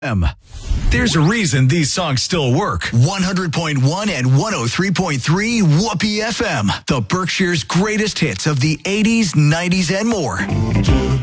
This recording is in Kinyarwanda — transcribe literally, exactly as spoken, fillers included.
M. There's a reason these songs still work. one hundred point one and one oh three point three Whoopee F M. The Berkshire's greatest hits of the eighties, nineties, and more.